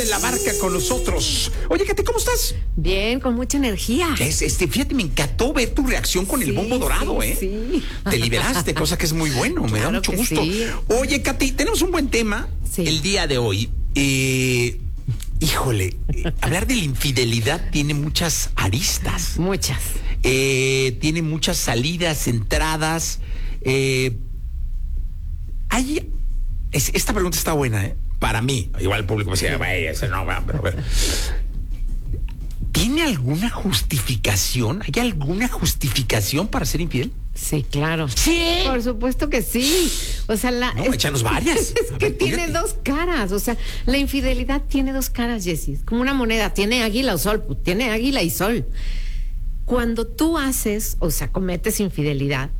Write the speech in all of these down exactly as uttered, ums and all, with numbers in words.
La Barca con nosotros. Oye, Katy, ¿cómo estás? Bien, con mucha energía. Es, este, fíjate, me encantó ver tu reacción con sí, el bombo dorado, sí, ¿eh? Sí. Te liberaste, cosa que es muy bueno, claro, me da mucho gusto. Sí. Oye, Katy, tenemos un buen tema sí. el día de hoy. Eh, híjole, eh, hablar de la infidelidad tiene muchas aristas. Muchas. Eh, tiene muchas salidas, entradas. Eh, hay, es, esta pregunta está buena, ¿eh? Para mí, igual el público me decía, güey, ese no va, pero, pero ¿tiene alguna justificación? ¿Hay alguna justificación para ser infiel? Sí, claro. Sí. Por supuesto que sí. O sea, la. No, es, échanos varias. Es que ver, tiene fíjate. dos caras. O sea, la infidelidad tiene dos caras, Jessy. Como una moneda. Tiene águila o sol. Tiene águila y sol. Cuando tú haces, o sea, cometes infidelidad,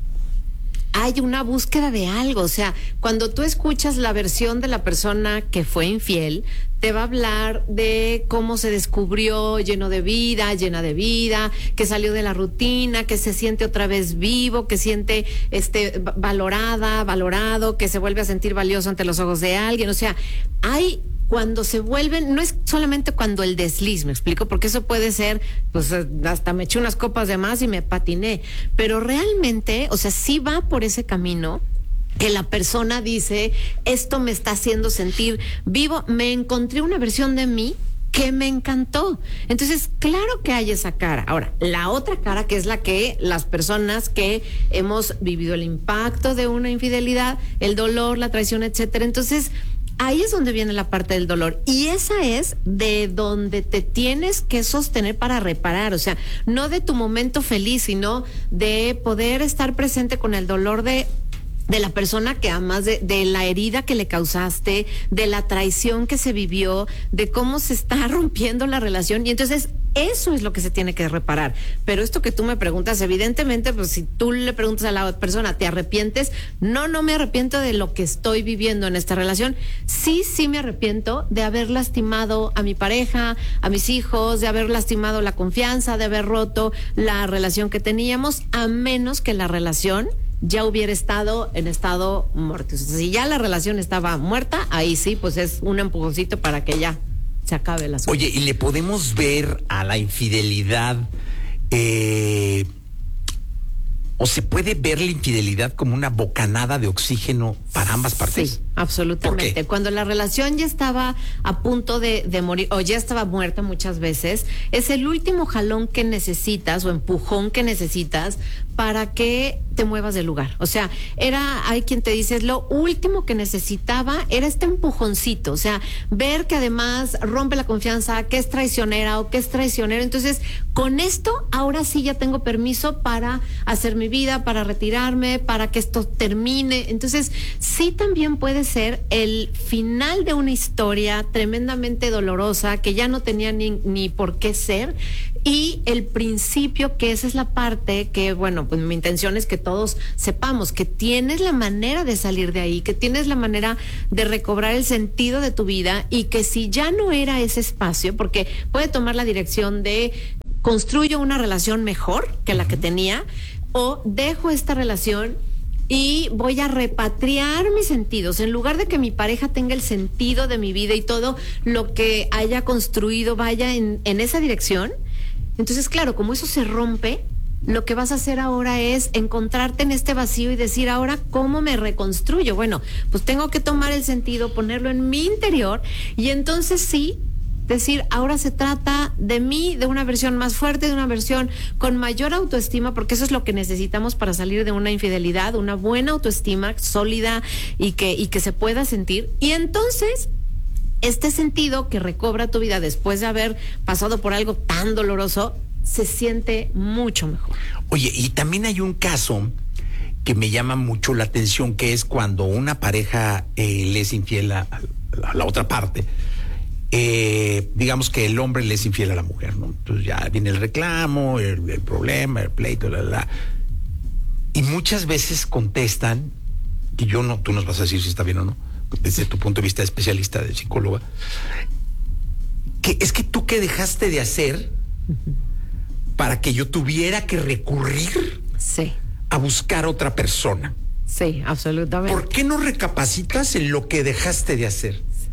hay una búsqueda de algo. O sea, cuando tú escuchas la versión de la persona que fue infiel, te va a hablar de cómo se descubrió lleno de vida, llena de vida, que salió de la rutina, que se siente otra vez vivo, que siente este valorada, valorado, que se vuelve a sentir valioso ante los ojos de alguien. O sea, hay cuando se vuelven, no es solamente cuando el desliz, me explico, porque eso puede ser, pues hasta me eché unas copas de más y me patiné, pero realmente, o sea, sí va por ese camino que la persona dice, esto me está haciendo sentir vivo, me encontré una versión de mí que me encantó. Entonces, claro que hay esa cara. Ahora, la otra cara, que es la que las personas que hemos vivido el impacto de una infidelidad, el dolor, la traición, etcétera, entonces ahí es donde viene la parte del dolor y esa es de donde te tienes que sostener para reparar, o sea, no de tu momento feliz, sino de poder estar presente con el dolor de de la persona que amas, de, de la herida que le causaste, de la traición que se vivió, de cómo se está rompiendo la relación y entonces eso es lo que se tiene que reparar. Pero esto que tú me preguntas, evidentemente, pues si tú le preguntas a la persona, ¿te arrepientes? No, no me arrepiento de lo que estoy viviendo en esta relación. Sí, sí me arrepiento de haber lastimado a mi pareja, a mis hijos, de haber lastimado la confianza, de haber roto la relación que teníamos, a menos que la relación ya hubiera estado en estado muerto. O sea, si ya la relación estaba muerta, ahí sí, pues es un empujoncito para que ya se acabe el asunto. Oye, ¿y le podemos ver a la infidelidad, eh, o se puede ver la infidelidad como una bocanada de oxígeno para ambas partes? Sí, absolutamente. Cuando la relación ya estaba a punto de, de morir, o ya estaba muerta muchas veces, es el último jalón que necesitas, o empujón que necesitas, para que te muevas del lugar. O sea, era, hay quien te dice, es lo último que necesitaba, era este empujoncito, o sea, ver que además rompe la confianza, que es traicionera o que es traicionero. Entonces, con esto, ahora sí ya tengo permiso para hacer mi vida, para retirarme, para que esto termine. Entonces, sí también puede ser el final de una historia tremendamente dolorosa, que ya no tenía ni, ni por qué ser, y el principio, que esa es la parte que, bueno, pues mi intención es que todos sepamos que tienes la manera de salir de ahí, que tienes la manera de recobrar el sentido de tu vida y que si ya no era ese espacio, porque puede tomar la dirección de construyo una relación mejor que la que tenía o dejo esta relación y voy a repatriar mis sentidos. En lugar de que mi pareja tenga el sentido de mi vida y todo lo que haya construido vaya en, en esa dirección. Entonces, claro, como eso se rompe, lo que vas a hacer ahora es encontrarte en este vacío y decir, ahora, ¿cómo me reconstruyo? Bueno, pues tengo que tomar el sentido, ponerlo en mi interior y entonces sí, decir, ahora se trata de mí, de una versión más fuerte, de una versión con mayor autoestima, porque eso es lo que necesitamos para salir de una infidelidad, una buena autoestima sólida y que, y que se pueda sentir. Y entonces este sentido que recobra tu vida después de haber pasado por algo tan doloroso, se siente mucho mejor. Oye, y también hay un caso que me llama mucho la atención, que es cuando una pareja eh, le es infiel a, a la otra parte. Eh, digamos que el hombre le es infiel a la mujer, ¿no? Entonces ya viene el reclamo, el, el problema, el pleito, la, la. Y muchas veces contestan, y yo no, tú nos vas a decir si está bien o no, desde tu punto de vista de especialista, de psicóloga, que es que tú qué dejaste de hacer para que yo tuviera que recurrir sí. a buscar otra persona. Sí, absolutamente. ¿Por qué no recapacitas en lo que dejaste de hacer?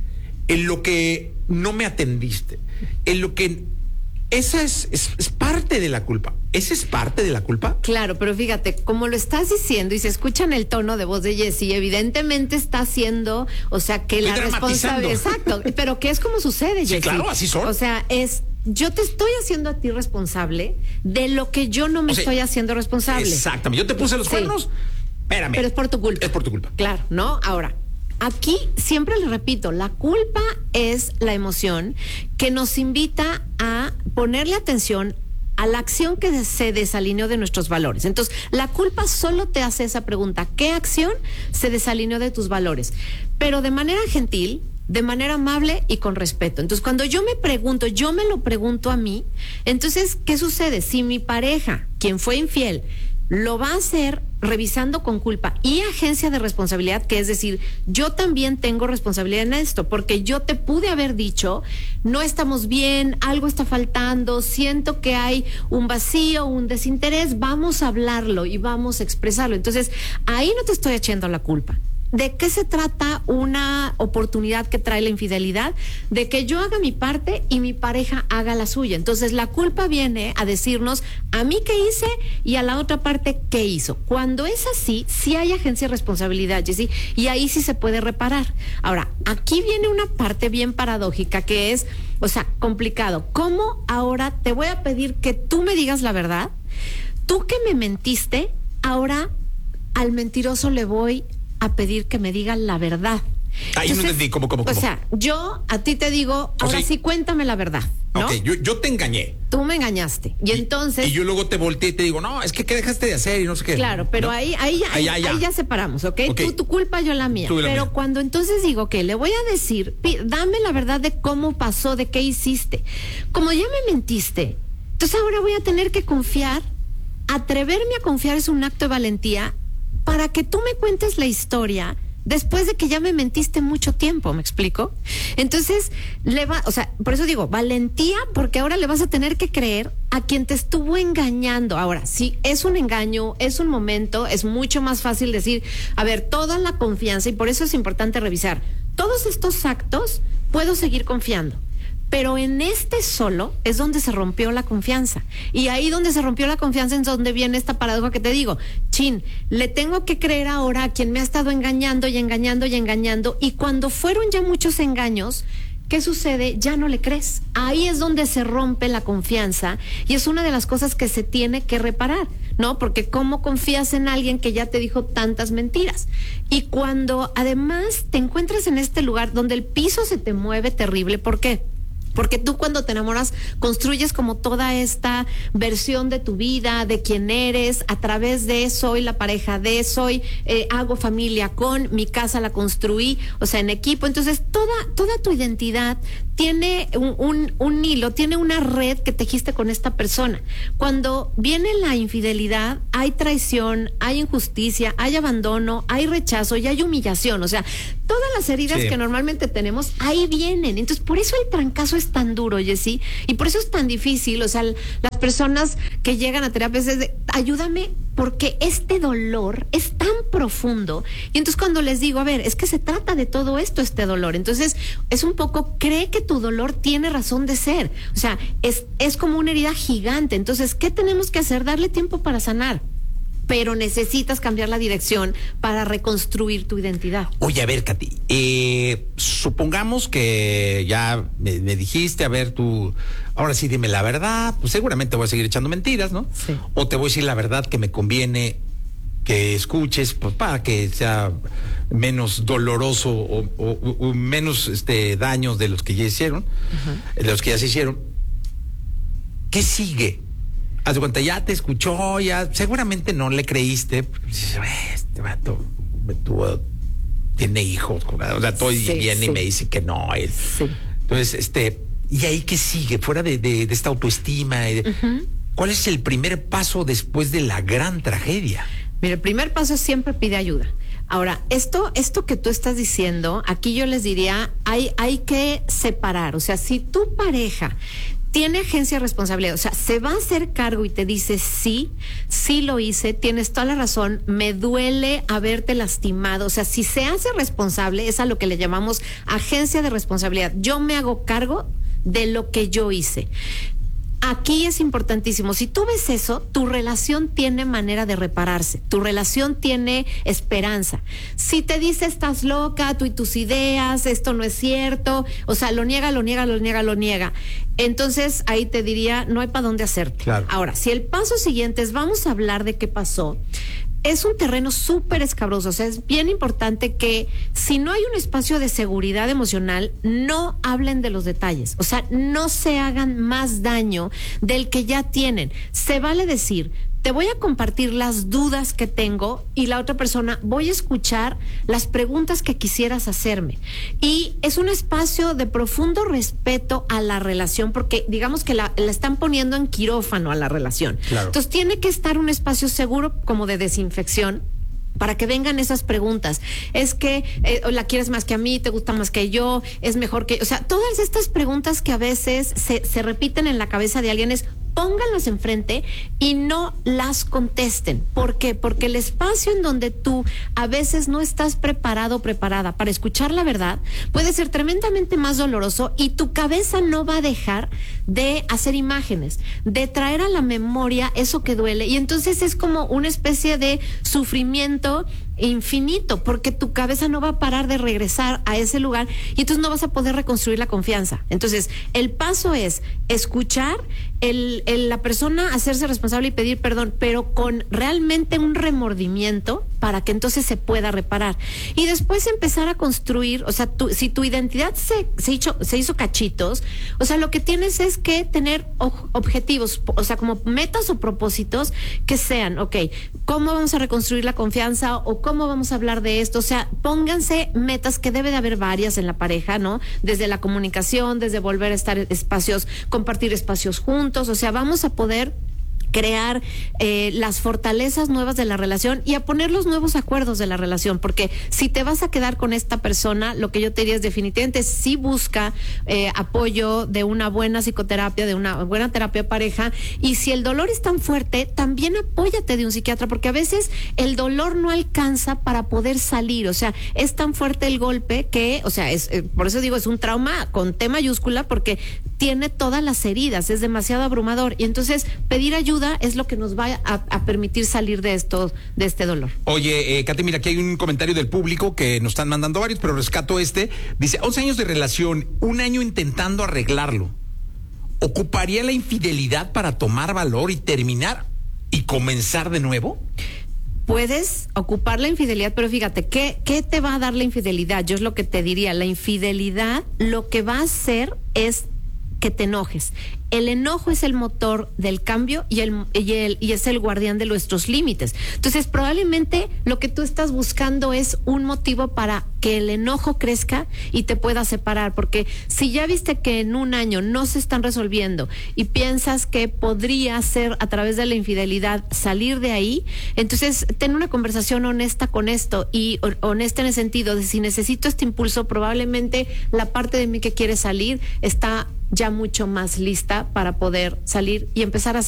en lo que no me atendiste, en lo que... Esa es, es, es parte de la culpa. ¿Esa es parte de la culpa? Claro, pero fíjate, como lo estás diciendo y se escucha en el tono de voz de Jessy, evidentemente está haciendo, o sea, que Estoy la responsabilidad... Exacto, pero que es como sucede, Jessy. Sí, claro, así son. O sea, es... Yo te estoy haciendo a ti responsable de lo que yo no me o sea, estoy haciendo responsable. Exactamente. Yo te puse los sí. cuernos. Espérame. Pero es por tu culpa. Es por tu culpa. Claro, ¿no? Ahora, aquí siempre le repito, la culpa es la emoción que nos invita a ponerle atención a la acción que se desalineó de nuestros valores. Entonces, la culpa solo te hace esa pregunta, ¿qué acción se desalineó de tus valores? Pero de manera gentil, de manera amable y con respeto. Entonces, cuando yo me pregunto, yo me lo pregunto a mí, entonces, ¿qué sucede? Si mi pareja, quien fue infiel, lo va a hacer revisando con culpa y agencia de responsabilidad, que es decir, yo también tengo responsabilidad en esto, porque yo te pude haber dicho, no estamos bien, algo está faltando, siento que hay un vacío, un desinterés, vamos a hablarlo y vamos a expresarlo. Entonces, ahí no te estoy echando la culpa. ¿De qué se trata una oportunidad que trae la infidelidad? De que yo haga mi parte y mi pareja haga la suya. Entonces la culpa viene a decirnos a mí qué hice y a la otra parte qué hizo. Cuando es así, sí hay agencia de responsabilidad, Jessy, y ahí sí se puede reparar. Ahora, aquí viene una parte bien paradójica que es, o sea, complicado. ¿Cómo ahora te voy a pedir que tú me digas la verdad? Tú que me mentiste, ahora al mentiroso le voy a pedir que me diga la verdad. Ahí no entendí, ¿cómo, cómo, cómo? O sea, yo a ti te digo, ahora sí, cuéntame la verdad, ¿no? Ok, yo, yo te engañé. Tú me engañaste. Y, y entonces... Y yo luego te volteé y te digo, no, es que ¿qué dejaste de hacer? Y no sé qué. Claro, pero ¿no? ahí, ahí, ya, ahí, ahí, ya. ahí ya separamos, ¿ok? okay. Tú, tu culpa, yo la mía. La pero mía. Cuando entonces digo que le voy a decir, dame la verdad de cómo pasó, de qué hiciste. Como ya me mentiste, entonces ahora voy a tener que confiar. Atreverme a confiar es un acto de valentía para que tú me cuentes la historia después de que ya me mentiste mucho tiempo, ¿me explico? Entonces, le va, o sea, por eso digo, valentía, porque ahora le vas a tener que creer a quien te estuvo engañando. Ahora, si es un engaño, es un momento, es mucho más fácil decir, a ver, toda la confianza, y por eso es importante revisar, todos estos actos puedo seguir confiando. Pero en este solo es donde se rompió la confianza. Y ahí donde se rompió la confianza es donde viene esta paradoja que te digo. Chin, le tengo que creer ahora a quien me ha estado engañando y engañando y engañando. Y cuando fueron ya muchos engaños, ¿qué sucede? Ya no le crees. Ahí es donde se rompe la confianza. Y es una de las cosas que se tiene que reparar, ¿no? Porque ¿cómo confías en alguien que ya te dijo tantas mentiras? Y cuando además te encuentras en este lugar donde el piso se te mueve terrible, ¿por qué? Porque tú cuando te enamoras construyes como toda esta versión de tu vida, de quién eres, a través de soy la pareja de, soy, eh, hago familia con, mi casa la construí, o sea, en equipo. Entonces, toda, toda tu identidad tiene un, un, un hilo, tiene una red que tejiste con esta persona. Cuando viene la infidelidad, hay traición, hay injusticia, hay abandono, hay rechazo y hay humillación. O sea, todas las heridas sí. que normalmente tenemos, ahí vienen. Entonces, por eso el trancazo es tan duro, Jessy, y por eso es tan difícil. O sea, las personas que llegan a terapia es de, ayúdame, porque este dolor es tan profundo. Y entonces cuando les digo, a ver, es que se trata de todo esto, este dolor. Entonces, es un poco, cree que tu dolor tiene razón de ser. O sea, es, es como una herida gigante. Entonces, ¿qué tenemos que hacer? Darle tiempo para sanar. Pero necesitas cambiar la dirección para reconstruir tu identidad. Oye, a ver, Katy, eh, supongamos que ya me, me dijiste, a ver, tú, ahora sí dime la verdad, pues seguramente voy a seguir echando mentiras, ¿no? Sí. O te voy a decir la verdad que me conviene que escuches, pues para que sea menos doloroso o, o, o menos este, daños de los que ya hicieron, uh-huh. de los que ya se hicieron. ¿Qué sigue? Haz de cuenta, ya te escuchó, ya seguramente no le creíste. Este vato me tuvo, tiene hijos, o sea, todo sí, viene sí. y me dice que no. Él. Sí. Entonces, este, ¿y ahí qué sigue? Fuera de, de, de esta autoestima, de, uh-huh. ¿cuál es el primer paso después de la gran tragedia? Mira, el primer paso es siempre pide ayuda. Ahora, esto, esto que tú estás diciendo, aquí yo les diría, hay, hay que separar. O sea, si tu pareja tiene agencia de responsabilidad, o sea, se va a hacer cargo y te dice sí, sí lo hice, tienes toda la razón, me duele haberte lastimado, o sea, si se hace responsable es a lo que le llamamos agencia de responsabilidad. Yo me hago cargo de lo que yo hice. Aquí es importantísimo, si tú ves eso, tu relación tiene manera de repararse, tu relación tiene esperanza. Si te dice estás loca, tú y tus ideas, esto no es cierto, o sea, lo niega, lo niega, lo niega, lo niega, entonces ahí te diría, no hay para dónde hacerte. Claro. Ahora, si el paso siguiente es vamos a hablar de qué pasó, es un terreno súper escabroso, o sea, es bien importante que si no hay un espacio de seguridad emocional, no hablen de los detalles, o sea, no se hagan más daño del que ya tienen. Se vale decir, te voy a compartir las dudas que tengo y la otra persona, voy a escuchar las preguntas que quisieras hacerme. Y es un espacio de profundo respeto a la relación, porque digamos que la, la están poniendo en quirófano a la relación. Claro. Entonces tiene que estar un espacio seguro como de desinfección para que vengan esas preguntas. Es que eh, la quieres más que a mí, te gusta más que yo, es mejor que... O sea, todas estas preguntas que a veces se, se repiten en la cabeza de alguien es pónganlas enfrente y no las contesten. ¿Por qué? Porque el espacio en donde tú a veces no estás preparado o preparada para escuchar la verdad puede ser tremendamente más doloroso y tu cabeza no va a dejar de hacer imágenes, de traer a la memoria eso que duele, y entonces es como una especie de sufrimiento infinito, porque tu cabeza no va a parar de regresar a ese lugar y entonces no vas a poder reconstruir la confianza. Entonces, el paso es escuchar, el, el, la persona hacerse responsable y pedir perdón, pero con realmente un remordimiento para que entonces se pueda reparar. Y después empezar a construir, o sea, tu, si tu identidad se, se, hizo, se hizo cachitos, o sea, lo que tienes es que tener objetivos, o sea, como metas o propósitos que sean, ok, ¿cómo vamos a reconstruir la confianza? O ¿cómo vamos a hablar de esto? O sea, pónganse metas, que debe de haber varias en la pareja, ¿no? Desde la comunicación, desde volver a estar espacios, compartir espacios juntos, o sea, vamos a poder crear eh, las fortalezas nuevas de la relación y a poner los nuevos acuerdos de la relación, porque si te vas a quedar con esta persona, lo que yo te diría es definitivamente sí busca eh, apoyo de una buena psicoterapia, de una buena terapia pareja, y si el dolor es tan fuerte, también apóyate de un psiquiatra, porque a veces el dolor no alcanza para poder salir, o sea, es tan fuerte el golpe que, o sea, es eh, por eso digo, es un trauma con T mayúscula, porque tiene todas las heridas, es demasiado abrumador, y entonces pedir ayuda es lo que nos va a, a permitir salir de esto, de este dolor. Oye, eh, Katy, mira, aquí hay un comentario del público que nos están mandando varios, pero rescato este. Dice, once años de relación, un año intentando arreglarlo. ¿Ocuparía la infidelidad para tomar valor y terminar y comenzar de nuevo? Puedes ocupar la infidelidad, pero fíjate, ¿qué, ¿qué te va a dar la infidelidad? Yo es lo que te diría, la infidelidad lo que va a hacer es que te enojes. El enojo es el motor del cambio y, el, y, el, y es el guardián de nuestros límites. Entonces, probablemente lo que tú estás buscando es un motivo para que el enojo crezca y te pueda separar, porque si ya viste que en un año no se están resolviendo y piensas que podría ser a través de la infidelidad salir de ahí, entonces ten una conversación honesta con esto, y honesta en el sentido de si necesito este impulso, probablemente la parte de mí que quiere salir está ya mucho más lista para poder salir y empezar a hacer